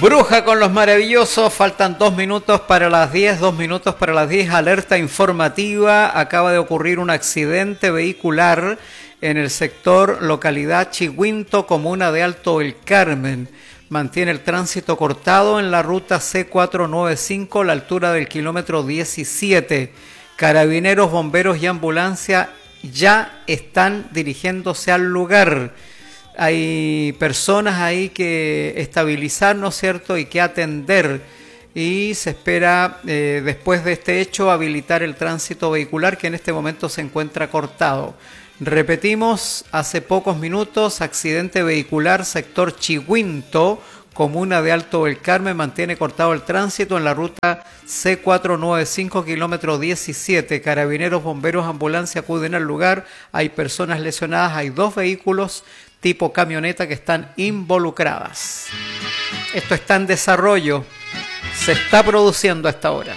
Bruja con los maravillosos, faltan 2 minutos para las 10, 2 minutos para las 10, alerta informativa, acaba de ocurrir un accidente vehicular en el sector localidad Chihuinto, comuna de Alto El Carmen. Mantiene el tránsito cortado en la ruta C495 a la altura del kilómetro 17. Carabineros, bomberos y ambulancia ya están dirigiéndose al lugar. Hay personas ahí que estabilizar, ¿no es cierto?, y que atender. Y se espera, después de este hecho, habilitar el tránsito vehicular que en este momento se encuentra cortado. Repetimos, hace pocos minutos, accidente vehicular, sector Chihuinto, comuna de Alto El Carmen, mantiene cortado el tránsito en la ruta C495, kilómetro 17. Carabineros, bomberos, ambulancia acuden al lugar. Hay personas lesionadas, hay 2 vehículos tipo camioneta que están involucradas. Esto está en desarrollo, se está produciendo a esta hora.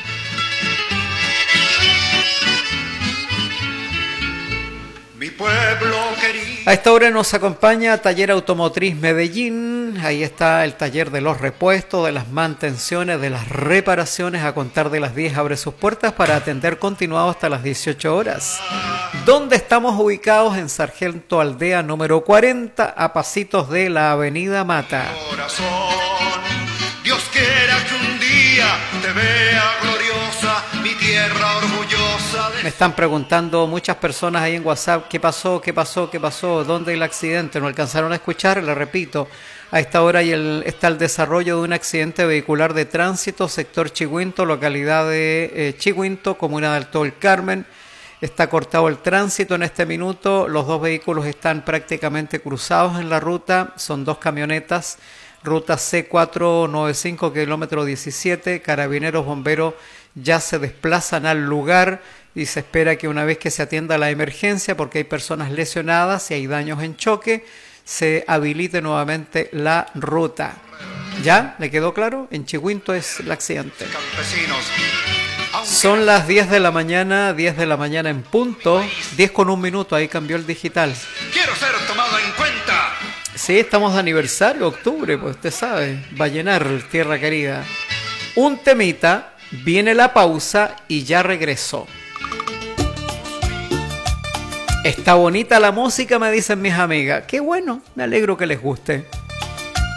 Mi pueblo querido. A esta hora nos acompaña Taller Automotriz Medellín. Ahí está el taller de los repuestos, de las mantenciones, de las reparaciones. A contar de las 10 abre sus puertas para atender continuado hasta las 18 horas. ¿Dónde estamos ubicados? En Sargento Aldea número 40, a pasitos de la avenida Mata. Corazón, Dios quiera que un día te vea gloriosa, mi tierra orgullosa de... Me están preguntando muchas personas ahí en WhatsApp, ¿qué pasó? ¿Qué pasó? ¿Qué pasó? ¿Dónde el accidente? ¿No alcanzaron a escuchar? Le repito, a esta hora está el desarrollo de un accidente vehicular de tránsito, sector Chihuinto, localidad de Chihuinto, comuna de Alto El Carmen. Está cortado el tránsito en este minuto, los 2 vehículos están prácticamente cruzados en la ruta, son 2 camionetas, ruta C495, kilómetro 17, carabineros, bomberos ya se desplazan al lugar y se espera que una vez que se atienda la emergencia, porque hay personas lesionadas y hay daños en choque, se habilite nuevamente la ruta. ¿Ya? ¿Le quedó claro? En Chihuinto es el accidente. Campesinos. Son las 10 de la mañana, 10 de la mañana en punto, 10 con 1 minuto, ahí cambió el digital. Quiero ser tomado en cuenta. Sí, estamos de aniversario, octubre, pues usted sabe, va a llenar tierra querida. Un temita, viene la pausa y ya regresó. Está bonita la música, me dicen mis amigas. Qué bueno, me alegro que les guste.